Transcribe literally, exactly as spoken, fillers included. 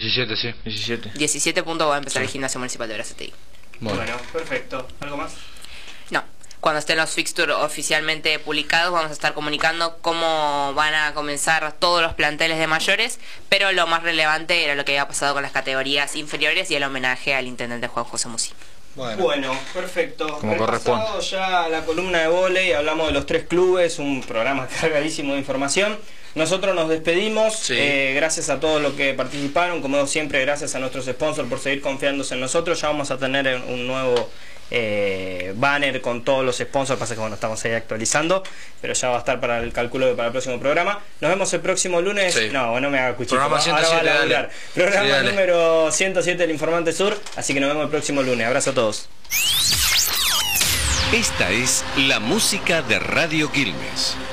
diecisiete, sí. diecisiete. diecisiete puntos va a empezar Sí. el gimnasio municipal de Berazategui. Bueno. bueno, perfecto. ¿Algo más? No. Cuando estén los fixtures oficialmente publicados vamos a estar comunicando cómo van a comenzar todos los planteles de mayores, pero lo más relevante era lo que había pasado con las categorías inferiores y el homenaje al intendente Juan José Musi. Bueno, bueno, perfecto. Como corresponde. Repasado ya la columna de vóley, hablamos de los tres clubes, un programa cargadísimo de información. Nosotros nos despedimos, sí. eh, gracias a todos los que participaron, como siempre gracias a nuestros sponsors por seguir confiándose en nosotros. Ya vamos a tener un nuevo eh, banner con todos los sponsors, pasa que bueno, estamos ahí actualizando, pero ya va a estar para el cálculo para el próximo programa. Nos vemos el próximo lunes. Sí. No, no me haga cuchillo. Programa ciento siete, Ahora va a laburar. dale. Programa Sí, dale. número ciento siete del Informante Sur, así que nos vemos el próximo lunes. Abrazo a todos. Esta es la música de Radio Quilmes.